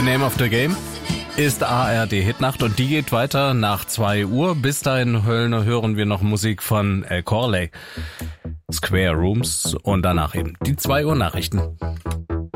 The Name of the Game ist ARD Hitnacht und die geht weiter nach 2 Uhr. Bis dahin hören wir noch Musik von Al Corley, Square Rooms und danach eben die 2 Uhr Nachrichten.